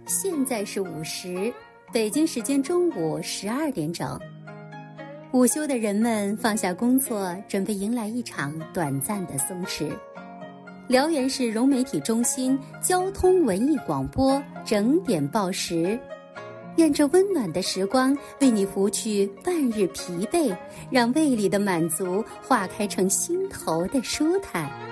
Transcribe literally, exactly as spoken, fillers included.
现在是午时，北京时间中午十二点整。午休的人们放下工作，准备迎来一场短暂的松弛。辽源市融媒体中心交通文艺广播整点报时，愿这温暖的时光为你拂去半日疲惫，让胃里的满足化开成心头的舒坦。